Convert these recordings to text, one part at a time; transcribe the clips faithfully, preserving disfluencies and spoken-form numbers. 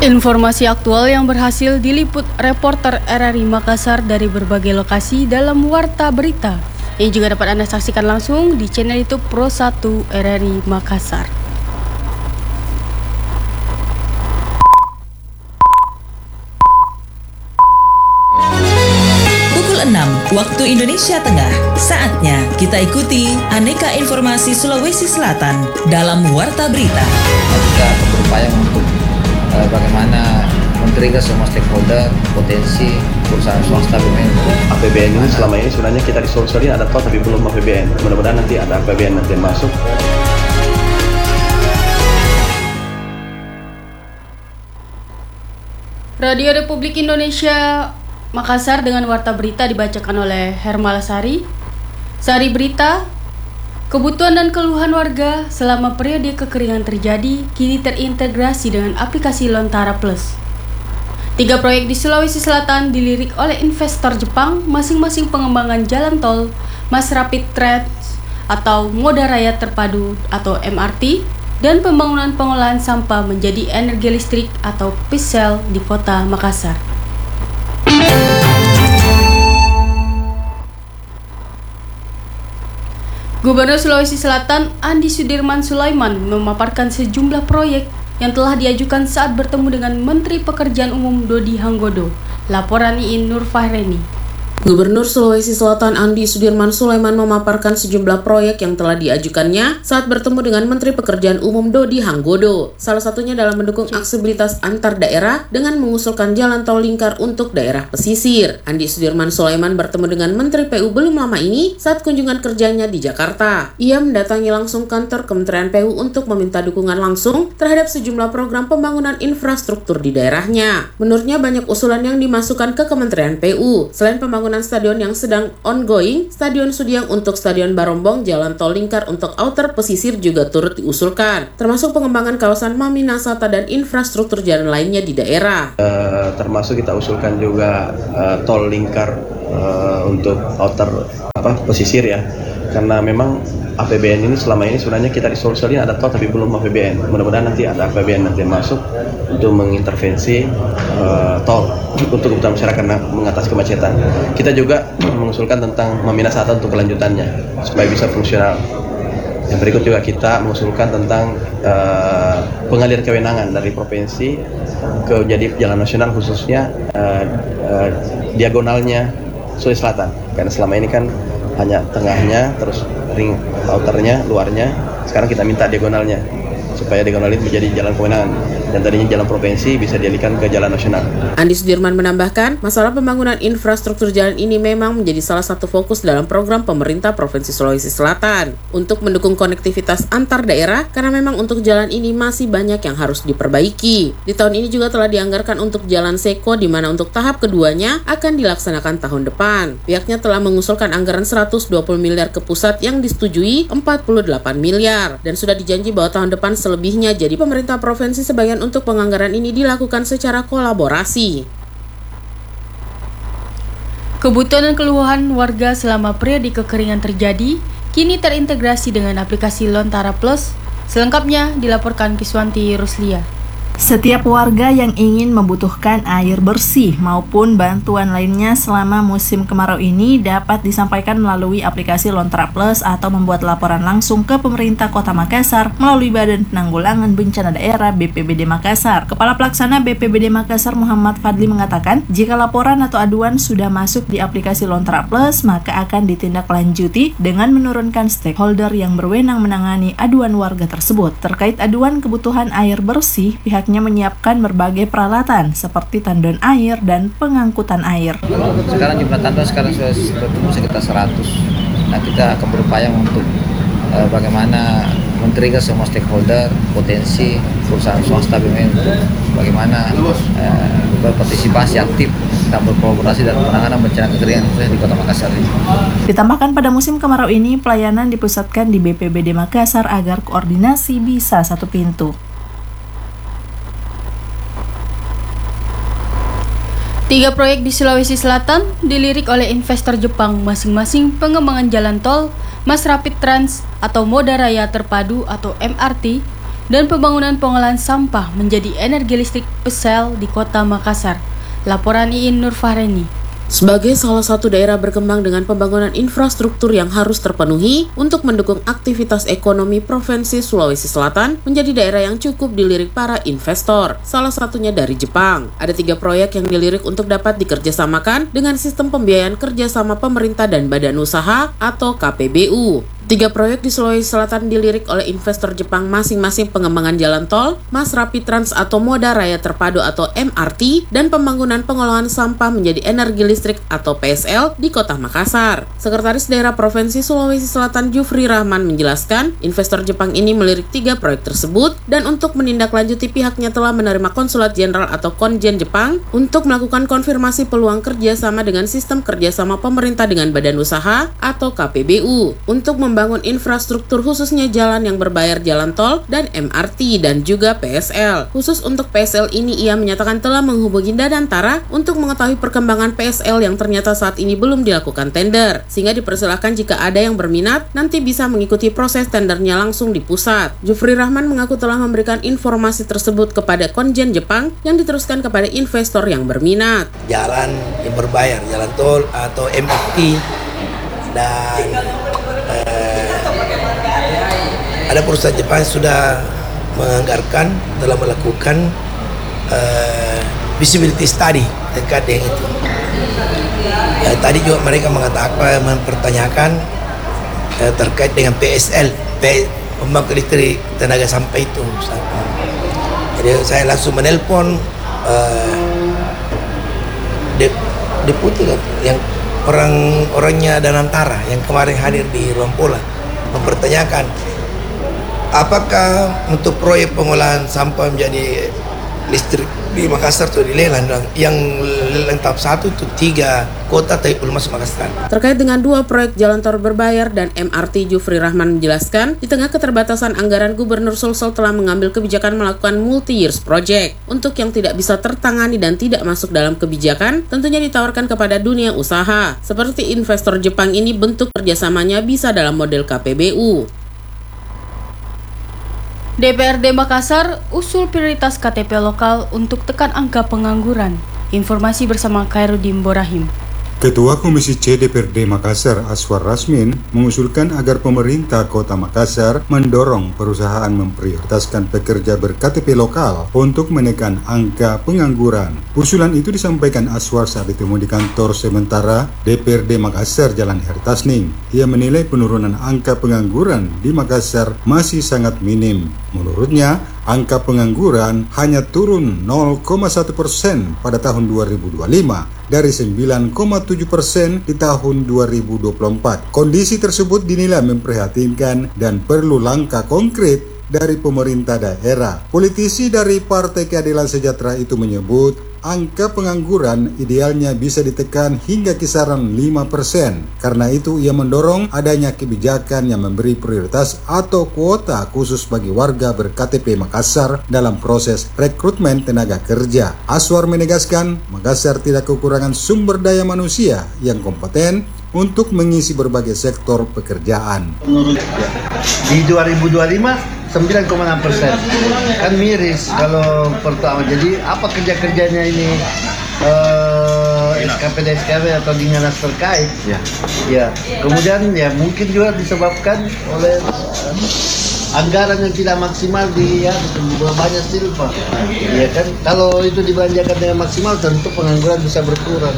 Informasi aktual yang berhasil diliput reporter R R I Makassar dari berbagai lokasi dalam Warta Berita, yang juga dapat Anda saksikan langsung di channel YouTube Pro satu R R I Makassar. Pukul enam waktu Indonesia Tengah, saatnya kita ikuti aneka informasi Sulawesi Selatan dalam Warta Berita. Kita berupaya untuk uh, bagaimana men-trigger semua stakeholder, potensi perusahaan swasta B U M N. A P B N ini selama ini sebenarnya kita disolusiin ada tol tapi belum A P B N. Mudah-mudahan nanti ada A P B N nanti masuk. Radio Republik Indonesia Makassar dengan Warta Berita dibacakan oleh Hermala Sari. Sari Berita, kebutuhan dan keluhan warga selama periode kekeringan terjadi kini terintegrasi dengan aplikasi Lontara Plus. Tiga proyek di Sulawesi Selatan dilirik oleh investor Jepang, masing-masing pengembangan jalan tol, Mass Rapid Trans atau Moda Raya Terpadu atau M R T, dan pembangunan pengolahan sampah menjadi energi listrik atau P I S E L di kota Makassar. Gubernur Sulawesi Selatan Andi Sudirman Sulaiman memaparkan sejumlah proyek yang telah diajukan saat bertemu dengan Menteri Pekerjaan Umum Dodi Hanggodo. Laporan Iin Nur Fahreni. Gubernur Sulawesi Selatan Andi Sudirman Sulaiman memaparkan sejumlah proyek yang telah diajukannya saat bertemu dengan Menteri Pekerjaan Umum Dodi Hanggodo. Salah satunya dalam mendukung aksesibilitas antar daerah dengan mengusulkan jalan tol lingkar untuk daerah pesisir. Andi Sudirman Sulaiman bertemu dengan Menteri P U belum lama ini saat kunjungan kerjanya di Jakarta. Ia mendatangi langsung kantor Kementerian P U untuk meminta dukungan langsung terhadap sejumlah program pembangunan infrastruktur di daerahnya. Menurutnya banyak usulan yang dimasukkan ke Kementerian P U. Selain pembangunan stadion yang sedang ongoing, Stadion Sudiang untuk Stadion Barombong, jalan tol lingkar untuk outer pesisir juga turut diusulkan, termasuk pengembangan kawasan Maminasata dan infrastruktur jalan lainnya di daerah. Uh, termasuk kita usulkan juga uh, tol lingkar uh, untuk outer apa pesisir ya, karena memang A P B N ini selama ini sebenarnya kita disolusiin ada tol tapi belum A P B N. Mudah-mudahan nanti ada A P B N nanti masuk untuk mengintervensi uh, tol untuk kebutuhan masyarakat mengatasi kemacetan. Kita juga mengusulkan tentang Maminasata untuk kelanjutannya supaya bisa fungsional. Yang berikut juga kita mengusulkan tentang uh, pengalir kewenangan dari provinsi ke jadi jalan nasional, khususnya uh, uh, diagonalnya Sulawesi Selatan. Karena selama ini kan hanya tengahnya, terus ring outernya, luarnya. Sekarang kita minta diagonalnya supaya diagonal itu menjadi jalan kewenangan dan tadinya jalan provinsi bisa dialihkan ke jalan nasional. Andi Sudirman menambahkan, masalah pembangunan infrastruktur jalan ini memang menjadi salah satu fokus dalam program pemerintah Provinsi Sulawesi Selatan untuk mendukung konektivitas antar daerah, karena memang untuk jalan ini masih banyak yang harus diperbaiki. Di tahun ini juga telah dianggarkan untuk jalan Seko, di mana untuk tahap keduanya akan dilaksanakan tahun depan. Pihaknya telah mengusulkan anggaran seratus dua puluh miliar ke pusat yang disetujui empat puluh delapan miliar dan sudah dijanji bahwa tahun depan selebihnya jadi pemerintah provinsi sebagian untuk penganggaran ini dilakukan secara kolaborasi. Kebutuhan dan keluhan warga selama periode kekeringan terjadi kini terintegrasi dengan aplikasi Lontara Plus. Selengkapnya dilaporkan Kiswanti Ruslia. Setiap warga yang ingin membutuhkan air bersih maupun bantuan lainnya selama musim kemarau ini dapat disampaikan melalui aplikasi Lontara Plus atau membuat laporan langsung ke pemerintah Kota Makassar melalui Badan Penanggulangan Bencana Daerah B P B D Makassar. Kepala Pelaksana B P B D Makassar Muhammad Fadli mengatakan, jika laporan atau aduan sudah masuk di aplikasi Lontara Plus, maka akan ditindaklanjuti dengan menurunkan stakeholder yang berwenang menangani aduan warga tersebut. Terkait aduan kebutuhan air bersih, pihak menyiapkan berbagai peralatan seperti tandon air dan pengangkutan air. Sekarang jumlah tandon sekarang sudah bertumbuh sekitar seratus. Nah, kita akan berupaya untuk uh, bagaimana men-trigger semua stakeholder, potensi perusahaan swasta B U M N untuk bagaimana uh, berpartisipasi aktif dan berkolaborasi dalam penanganan bencana kekeringan di Kota Makassar ini. Ditambahkan pada musim kemarau ini, pelayanan dipusatkan di B P B D Makassar agar koordinasi bisa satu pintu. Tiga proyek di Sulawesi Selatan dilirik oleh investor Jepang, masing-masing pengembangan jalan tol, Mass Rapid Trans atau Moda Raya Terpadu atau M R T, dan pembangunan pengolahan sampah menjadi energi listrik P S E L di Kota Makassar. Laporan Iin Nur Fahreni. Sebagai salah satu daerah berkembang dengan pembangunan infrastruktur yang harus terpenuhi untuk mendukung aktivitas ekonomi Provinsi Sulawesi Selatan menjadi daerah yang cukup dilirik para investor, salah satunya dari Jepang. Ada tiga proyek yang dilirik untuk dapat dikerjasamakan dengan sistem pembiayaan kerjasama pemerintah dan badan usaha atau K P B U. Tiga proyek di Sulawesi Selatan dilirik oleh investor Jepang masing-masing pengembangan jalan tol, Mass Rapid Trans atau Moda Raya Terpadu atau M R T, dan pembangunan pengolahan sampah menjadi energi listrik atau P S L di Kota Makassar. Sekretaris Daerah Provinsi Sulawesi Selatan Jufri Rahman menjelaskan, investor Jepang ini melirik tiga proyek tersebut dan untuk menindaklanjuti pihaknya telah menerima Konsulat Jenderal atau Konjen Jepang untuk melakukan konfirmasi peluang kerjasama dengan sistem kerjasama pemerintah dengan badan usaha atau K P B U untuk membangun membangun infrastruktur khususnya jalan yang berbayar jalan tol dan M R T dan juga P S L. Khusus untuk P S L ini ia menyatakan telah menghubungi Dadantara untuk mengetahui perkembangan P S L yang ternyata saat ini belum dilakukan tender. Sehingga dipersilakan jika ada yang berminat nanti bisa mengikuti proses tendernya langsung di pusat. Jufri Rahman mengaku telah memberikan informasi tersebut kepada Konjen Jepang yang diteruskan kepada investor yang berminat. Jalan yang berbayar, jalan tol atau M R T dan eh, ada perusahaan Jepang sudah menganggarkan, telah melakukan eh, visibility study terkait dengan itu. Ya, tadi juga mereka mengatakan, mempertanyakan eh, terkait dengan P S L, P, pembangkit listrik tenaga sampah itu. Jadi saya langsung menelpon eh, de, deputi yang orang-orangnya Danantara yang kemarin hadir di ruang pola mempertanyakan apakah untuk proyek pengolahan sampah menjadi listrik di Makassar itu dilelang, yang lelang tahap satu itu tiga kota tapi belum masuk Makassar. Terkait dengan dua proyek jalan tol berbayar dan M R T, Jufri Rahman menjelaskan di tengah keterbatasan anggaran Gubernur Sulsel telah mengambil kebijakan melakukan multi-years project. Untuk yang tidak bisa tertangani dan tidak masuk dalam kebijakan tentunya ditawarkan kepada dunia usaha. Seperti investor Jepang ini bentuk kerjasamanya bisa dalam model K P B U. D P R D Makassar usul prioritas K T P lokal untuk tekan angka pengangguran. Informasi bersama Khairuddin Borahim. Ketua Komisi C D P R D Makassar Aswar Rasmin mengusulkan agar pemerintah Kota Makassar mendorong perusahaan memprioritaskan pekerja ber-K T P lokal untuk menekan angka pengangguran. Usulan itu disampaikan Aswar saat ditemu di kantor sementara D P R D Makassar Jalan Hertasning. Ia menilai penurunan angka pengangguran di Makassar masih sangat minim. Menurutnya, angka pengangguran hanya turun nol koma satu persen pada tahun dua ribu dua puluh lima dari sembilan koma tujuh persen di tahun dua ribu dua puluh empat. Kondisi tersebut dinilai memprihatinkan dan perlu langkah konkret dari pemerintah daerah. Politisi dari Partai Keadilan Sejahtera itu menyebut angka pengangguran idealnya bisa ditekan hingga kisaran lima persen. Karena itu ia mendorong adanya kebijakan yang memberi prioritas atau kuota khusus bagi warga ber-K T P Makassar dalam proses rekrutmen tenaga kerja. Aswar menegaskan Makassar tidak kekurangan sumber daya manusia yang kompeten untuk mengisi berbagai sektor pekerjaan. Di dua ribu dua puluh lima sembilan koma enam persen, kan miris kalau pertama. Jadi apa kerja-kerjanya ini uh, S K P D S K P atau dinas terkait? Ya. Ya. Kemudian ya mungkin juga disebabkan oleh uh, anggaran yang tidak maksimal di ya banyak silpa. Ya kan, kalau itu dibelanjakan dengan maksimal tentu pengangguran bisa berkurang.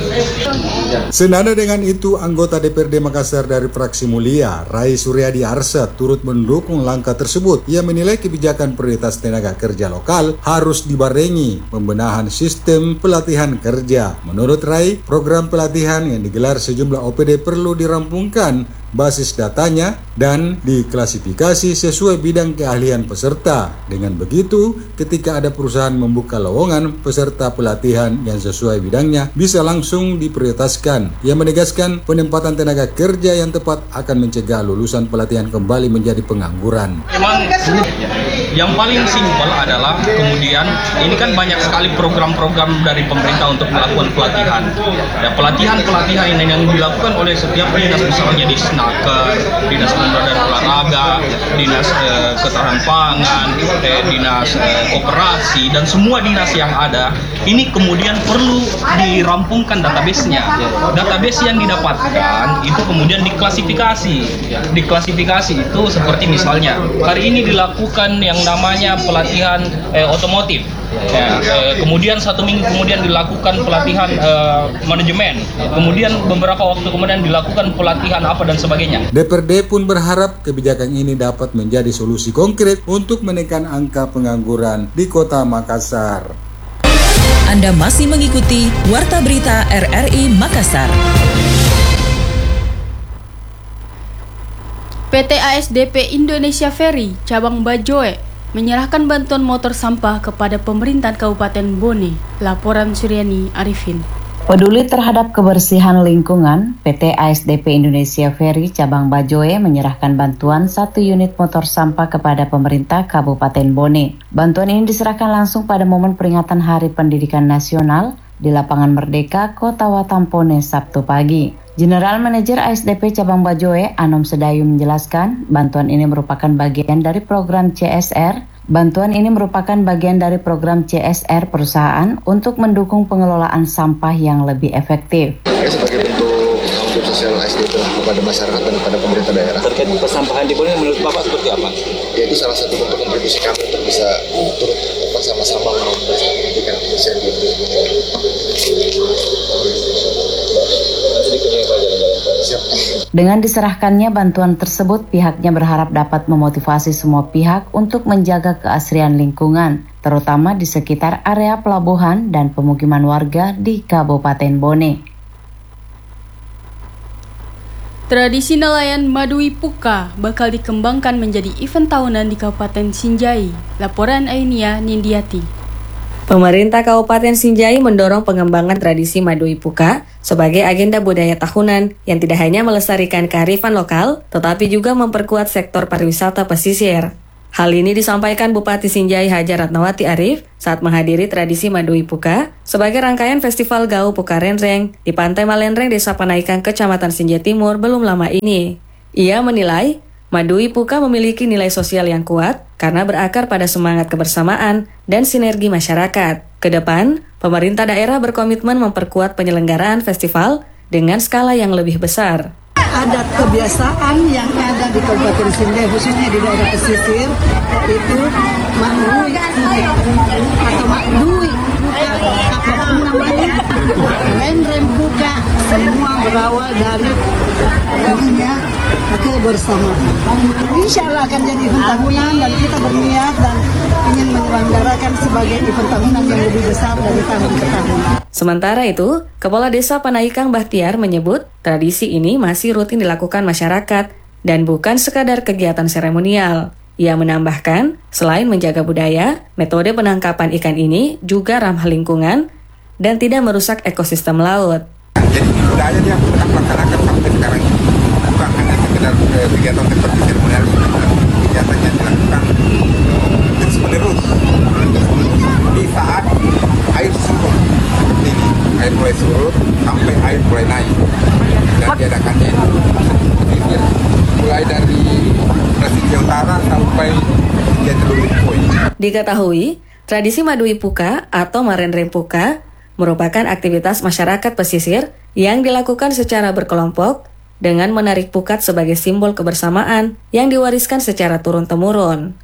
Senada dengan itu, anggota D P R D Makassar dari fraksi Mulia, Rai Suryadi Arsa, turut mendukung langkah tersebut. Ia menilai kebijakan prioritas tenaga kerja lokal harus dibarengi pembenahan sistem pelatihan kerja. Menurut Rai, program pelatihan yang digelar sejumlah O P D perlu dirampungkan basis datanya dan diklasifikasi sesuai bidang keahlian peserta. Dengan begitu, ketika ada perusahaan membuka lowongan peserta pelatihan yang sesuai bidangnya bisa langsung diprioritaskan. Ia menegaskan penempatan tenaga kerja yang tepat akan mencegah lulusan pelatihan kembali menjadi pengangguran. Emang Yang paling simpel adalah kemudian ini kan banyak sekali program-program dari pemerintah untuk melakukan pelatihan. Ya, pelatihan-pelatihan ini yang dilakukan oleh setiap dinas, misalnya di Snaker, dinas pemuda dan olahraga, dinas eh, ketahanan pangan, eh, dinas eh, koperasi, dan semua dinas yang ada ini kemudian perlu dirampungkan database-nya. Database yang didapatkan itu kemudian diklasifikasi. Diklasifikasi itu seperti misalnya hari ini dilakukan yang namanya pelatihan eh, otomotif. Ya, eh, kemudian satu minggu kemudian dilakukan pelatihan eh, manajemen. Kemudian beberapa waktu kemudian dilakukan pelatihan apa dan sebagainya. D P R D pun berharap kebijakan ini dapat menjadi solusi konkret untuk menekan angka pengangguran di Kota Makassar. Anda masih mengikuti Warta Berita R R I Makassar. P T A S D P Indonesia Ferry Cabang Bajoe menyerahkan bantuan motor sampah kepada pemerintah Kabupaten Bone. Laporan Suryani Arifin. Peduli terhadap kebersihan lingkungan, P T A S D P Indonesia Ferry Cabang Bajoe menyerahkan bantuan satu unit motor sampah kepada pemerintah Kabupaten Bone. Bantuan ini diserahkan langsung pada momen peringatan Hari Pendidikan Nasional di Lapangan Merdeka, Kota Watampone, Sabtu pagi. General Manager A S D P Cabang Bajoe, Anom Sedayu menjelaskan, bantuan ini merupakan bagian dari program C S R. Bantuan ini merupakan bagian dari program C S R perusahaan untuk mendukung pengelolaan sampah yang lebih efektif. Sebagai bentuk tanggung jawab sosial A S D P kepada masyarakat dan kepada pemerintah daerah. Terkait persampahan di Bone menurut Bapak seperti apa? Ya, itu salah satu bentuk kontribusi kami untuk bisa turut bersama-sama memberikan pendidikan Indonesia di Bone. Dengan diserahkannya bantuan tersebut, pihaknya berharap dapat memotivasi semua pihak untuk menjaga keasrian lingkungan, terutama di sekitar area pelabuhan dan pemukiman warga di Kabupaten Bone. Tradisi nelayan Madui Puka bakal dikembangkan menjadi event tahunan di Kabupaten Sinjai. Laporan Ainia Nindiati. Pemerintah Kabupaten Sinjai mendorong pengembangan tradisi Madui Puka sebagai agenda budaya tahunan yang tidak hanya melestarikan kearifan lokal, tetapi juga memperkuat sektor pariwisata pesisir. Hal ini disampaikan Bupati Sinjai Haja Ratnawati Arif saat menghadiri tradisi Madui Puka sebagai rangkaian Festival Gau Puka Renreng di Pantai Malenreng, Desa Panaikan, Kecamatan Sinjai Timur belum lama ini. Ia menilai Madui Puka memiliki nilai sosial yang kuat karena berakar pada semangat kebersamaan dan sinergi masyarakat. Kedepan, pemerintah daerah berkomitmen memperkuat penyelenggaraan festival dengan skala yang lebih besar. Adat kebiasaan yang ada di Kabupaten Sinjai, khususnya di daerah pesisir, itu Madui atau Madui, apapun namanya, Renreng Puka, semua berawal dari namanya kebersamaan. Insya Allah akan jadi event tahunan dan kita berniat dan ingin menyelenggarakan sebagai event tahunan yang lebih besar dari tahun ke tahun. Sementara itu, Kepala Desa Panaikang Bahtiar menyebut tradisi ini masih rutin dilakukan masyarakat dan bukan sekadar kegiatan seremonial. Ia menambahkan, selain menjaga budaya, metode penangkapan ikan ini juga ramah lingkungan dan tidak merusak ekosistem laut. Jadi budaya yang kita laksanakan sampai sekarang ini bukan hanya sekedar kegiatan seperti seremonial, kegiatan yang dilakukan terus menerus di saat air surut seperti ini, air mulai surut sampai air mulai naik, dan diadakannya itu pesisir mulai dari pesisir utara sampai Jatiluhur. Diketahui, tradisi Madui Puka atau Marenreng Puka merupakan aktivitas masyarakat pesisir yang dilakukan secara berkelompok dengan menarik pukat sebagai simbol kebersamaan yang diwariskan secara turun-temurun.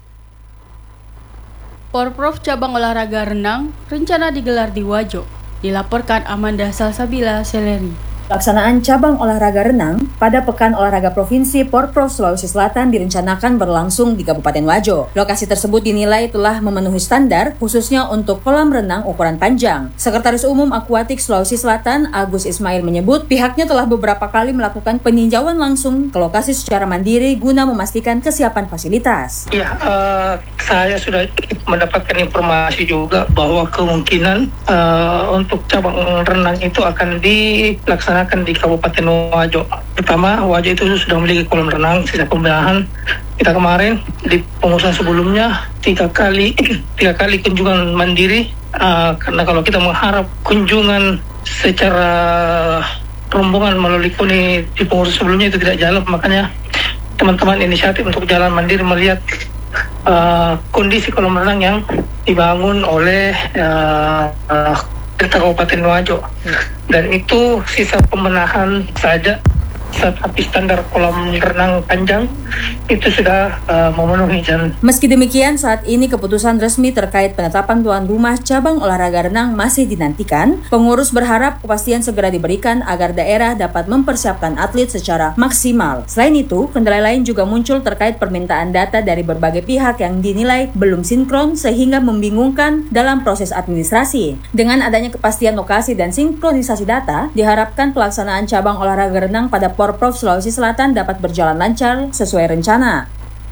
Porprov Cabang Olahraga Renang rencana digelar di Wajo. Dilaporkan Amanda Salsabila Seleri. Pelaksanaan cabang olahraga renang pada Pekan Olahraga Provinsi Porprov Sulawesi Selatan direncanakan berlangsung di Kabupaten Wajo. Lokasi tersebut dinilai telah memenuhi standar, khususnya untuk kolam renang ukuran panjang. Sekretaris Umum Akuatik Sulawesi Selatan, Agus Ismail menyebut pihaknya telah beberapa kali melakukan peninjauan langsung ke lokasi secara mandiri guna memastikan kesiapan fasilitas. Ya, uh, saya sudah mendapatkan informasi juga bahwa kemungkinan uh, untuk cabang renang itu akan dilaksanakan di Kabupaten Wajo. Pertama, Wajo itu sudah memiliki kolam renang, sisa pembenahan. Kita kemarin di pengurusan sebelumnya tiga kali tiga kali kunjungan mandiri, uh, karena kalau kita mengharap kunjungan secara rombongan melalui KONI di pengurusan sebelumnya itu tidak jalan, makanya teman-teman inisiatif untuk jalan mandiri melihat uh, kondisi kolam renang yang dibangun oleh uh, uh, Kabupaten Wajo, dan itu sisa pembenahan saja. Tapi standar kolam renang panjang itu sudah uh, memenuhi jalan. Meski demikian, saat ini keputusan resmi terkait penetapan tuan rumah cabang olahraga renang masih dinantikan. Pengurus berharap kepastian segera diberikan agar daerah dapat mempersiapkan atlet secara maksimal. Selain itu, kendala lain juga muncul terkait permintaan data dari berbagai pihak yang dinilai belum sinkron sehingga membingungkan dalam proses administrasi. Dengan adanya kepastian lokasi dan sinkronisasi data, diharapkan pelaksanaan cabang olahraga renang pada Porprov Sulawesi Selatan dapat berjalan lancar sesuai rencana.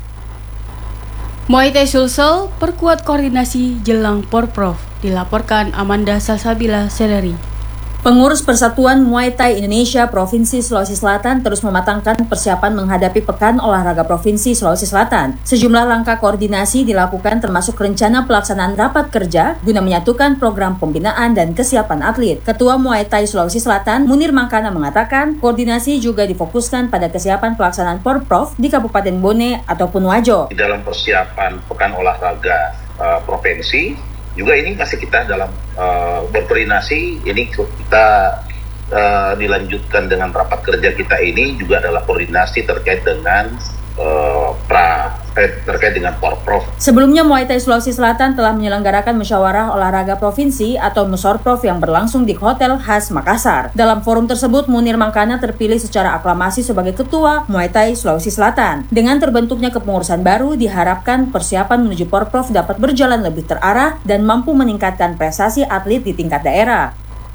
Muay Thai Sulsel perkuat koordinasi jelang Porprov, dilaporkan Amanda Salsabila Seleri. Pengurus Persatuan Muay Thai Indonesia Provinsi Sulawesi Selatan terus mematangkan persiapan menghadapi Pekan Olahraga Provinsi Sulawesi Selatan. Sejumlah langkah koordinasi dilakukan termasuk rencana pelaksanaan rapat kerja guna menyatukan program pembinaan dan kesiapan atlet. Ketua Muay Thai Sulawesi Selatan, Munir Mangkana mengatakan, koordinasi juga difokuskan pada kesiapan pelaksanaan Porprov di Kabupaten Bone ataupun Wajo. Di dalam persiapan Pekan Olahraga uh, Provinsi, juga ini masih kita dalam uh, berkoordinasi, ini kita uh, dilanjutkan dengan rapat kerja kita ini juga adalah koordinasi terkait dengan uh, pra terkait dengan Porprov. Sebelumnya, Muay Thai Sulawesi Selatan telah menyelenggarakan musyawarah olahraga provinsi atau Musorprov yang berlangsung di Hotel Khas Makassar. Dalam forum tersebut, Munir Mangkana terpilih secara aklamasi sebagai Ketua Muay Thai Sulawesi Selatan. Dengan terbentuknya kepengurusan baru, diharapkan persiapan menuju Porprov dapat berjalan lebih terarah dan mampu meningkatkan prestasi atlet di tingkat daerah.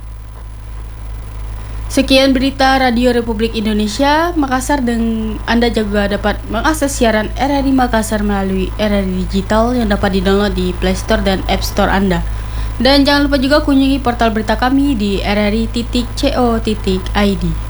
Sekian berita Radio Republik Indonesia Makassar, dan Anda juga dapat mengakses siaran R R I Makassar melalui R R I Digital yang dapat di-download di Play Store dan App Store Anda. Dan jangan lupa juga kunjungi portal berita kami di r r i titik co titik i d.